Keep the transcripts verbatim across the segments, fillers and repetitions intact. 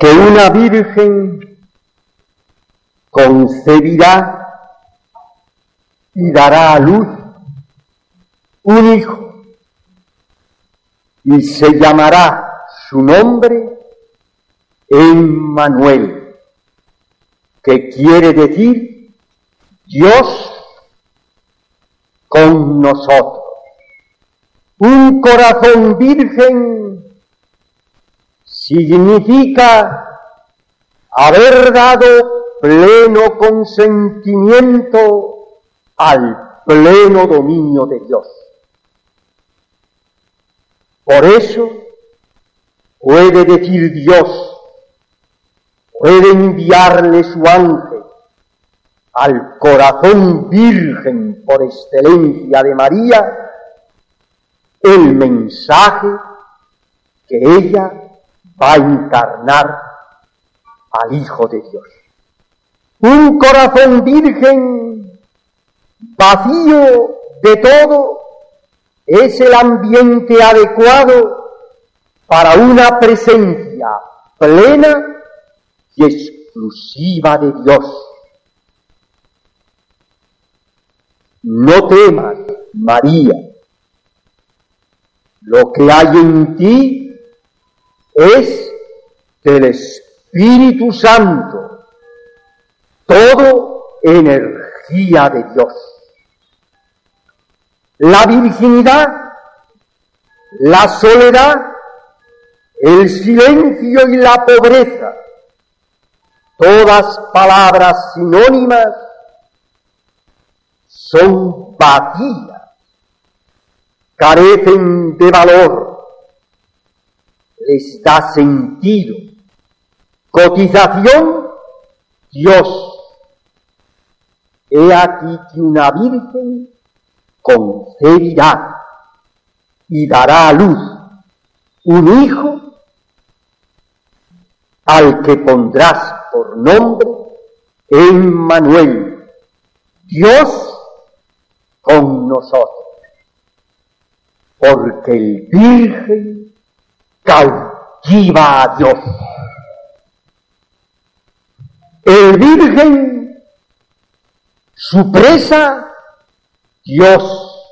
que una virgen concebirá y dará a luz un hijo, y se llamará su nombre Emmanuel, que quiere decir Dios con nosotros. Un corazón virgen significa haber dado pleno consentimiento al pleno dominio de Dios. Por eso puede decir Dios, puede enviarle su ángel al corazón virgen por excelencia de María el mensaje que ella va a encarnar al Hijo de Dios. Un corazón virgen vacío de todo es el ambiente adecuado para una presencia plena y exclusiva de Dios. No temas, María, lo que hay en ti es del Espíritu Santo, todo energía de Dios. La virginidad, la soledad, el silencio y la pobreza, todas palabras sinónimas, son vacías, carecen de valor, les da sentido, cotización, Dios. He aquí que una virgen concebirá y dará a luz un hijo al que pondrás por nombre Emmanuel, Dios con nosotros, porque el virgen cautiva a Dios. El virgen, su presa, Dios.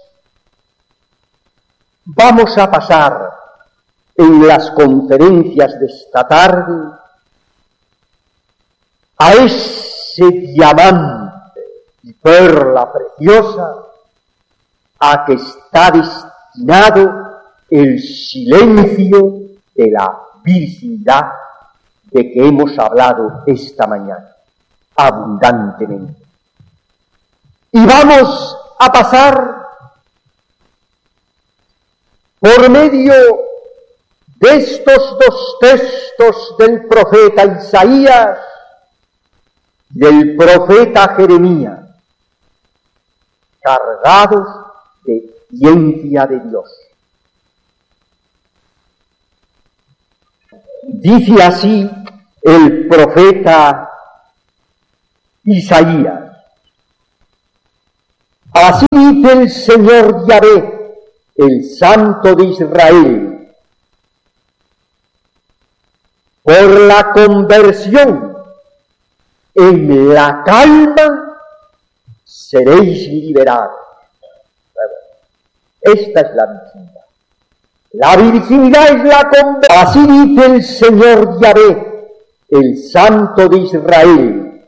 Vamos a pasar en las conferencias de esta tarde a ese diamante y perla preciosa a que está destinado el silencio de la virginidad de que hemos hablado esta mañana, abundantemente. Y vamos a pasar por medio de estos dos textos del profeta Isaías y del profeta Jeremías, cargados de ciencia de Dios. Dice así el profeta Isaías: así dice el Señor Yahvé, el Santo de Israel, por la conversión en la calma seréis liberados. Esta es la virginidad. La virginidad es la conversión. Así dice el Señor Yahvé, el Santo de Israel,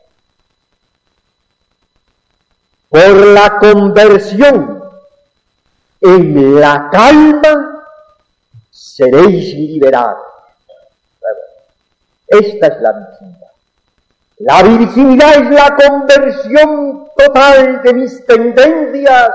por la conversión en la calma seréis liberados. Esta es la virginidad. La virginidad es la conversión total de mis tendencias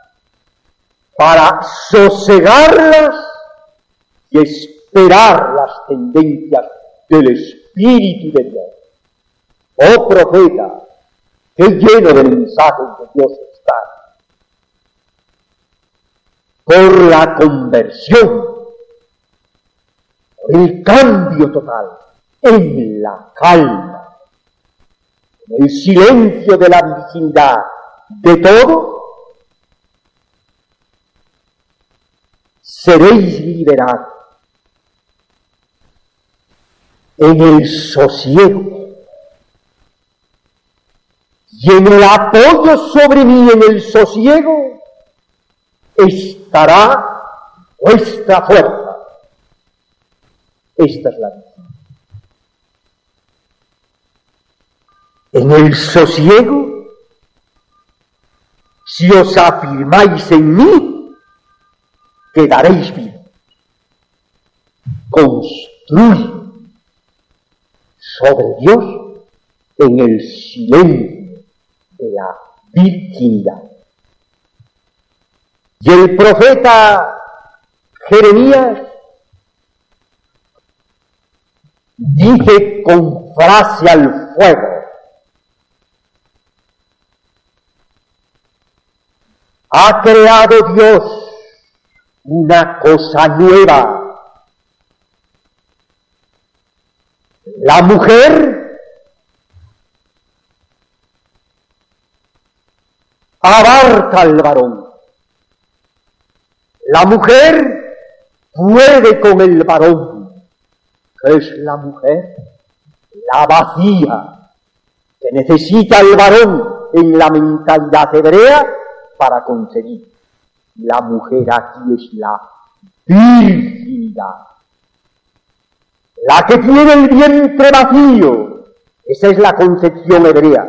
para sosegarlas y esperar las tendencias del Espíritu de Dios. Oh profeta, qué lleno de mensajes de Dios está. Por la conversión, por el cambio total, en la calma, en el silencio de la virginidad, de todo, seréis liberados. en el sosiego y en el apoyo sobre mí en el sosiego estará vuestra fuerza. Esta es la vida. En el sosiego, si os afirmáis en mí, quedaréis vivos. Construid sobre Dios en el silencio de la virginidad. Y el profeta Jeremías dice con frase al fuego: ha creado Dios una cosa nueva. La mujer abarca al varón. La mujer puede con el varón. Es la mujer, la vacía, que necesita el varón en la mentalidad hebrea para concebir. La mujer aquí es la virginidad, la que tiene el vientre vacío. Esa es la concepción hebrea,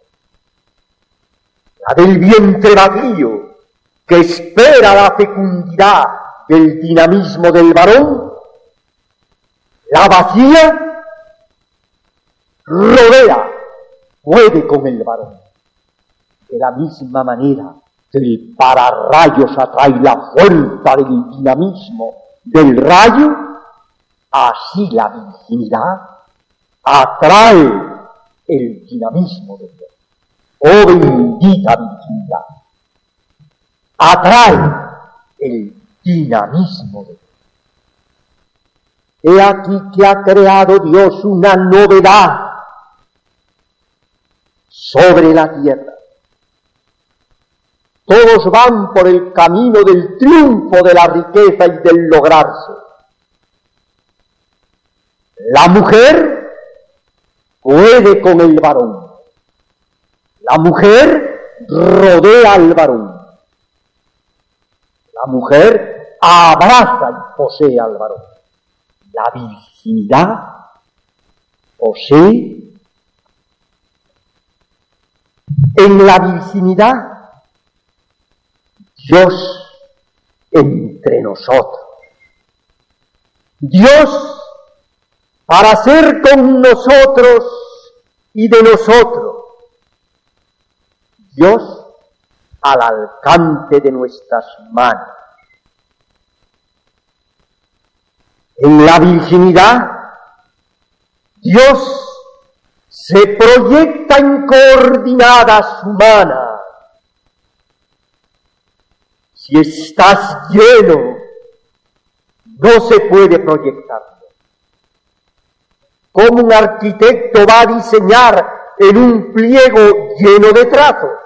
la del vientre vacío, que espera la fecundidad del dinamismo del varón. La vacía rodea, puede con el varón. De la misma manera que el pararrayos atrae la fuerza del dinamismo del rayo, así la virginidad atrae el dinamismo de Dios. Oh bendita virginidad, atrae el dinamismo de Dios. He aquí que ha creado Dios una novedad sobre la tierra. Todos van por el camino del triunfo de la riqueza y del lograrse. La mujer puede con el varón. La mujer rodea al varón. La mujer abraza y posee al varón. La virginidad posee. En la virginidad, Dios entre nosotros. Dios para ser con nosotros y de nosotros. Dios al alcance de nuestras manos. En la virginidad, Dios se proyecta en coordinadas humanas. Si estás lleno, no se puede proyectar. ¿Cómo un arquitecto va a diseñar en un pliego lleno de trazos?